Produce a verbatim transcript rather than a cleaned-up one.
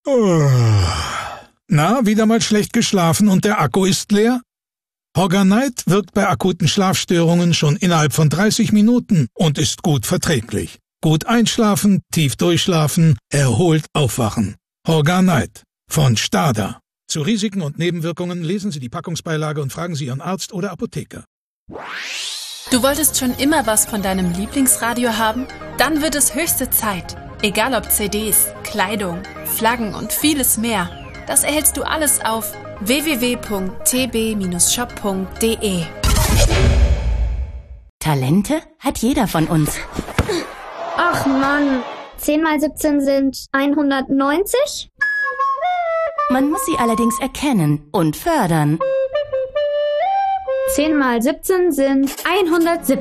Oh. Na, wieder mal schlecht geschlafen und der Akku ist leer? Horganite wirkt bei akuten Schlafstörungen schon innerhalb von dreißig Minuten und ist gut verträglich. Gut einschlafen, tief durchschlafen, erholt aufwachen. Horganite von Stada. Zu Risiken und Nebenwirkungen lesen Sie die Packungsbeilage und fragen Sie Ihren Arzt oder Apotheker. Du wolltest schon immer was von deinem Lieblingsradio haben? Dann wird es höchste Zeit. Egal ob C Ds, Kleidung, Flaggen und vieles mehr. Das erhältst du alles auf w w w punkt t b shop punkt d e. Talente hat jeder von uns. Ach Mann, zehn mal siebzehn sind hundertneunzig? Man muss sie allerdings erkennen und fördern. zehn mal siebzehn sind hundertsiebzehn.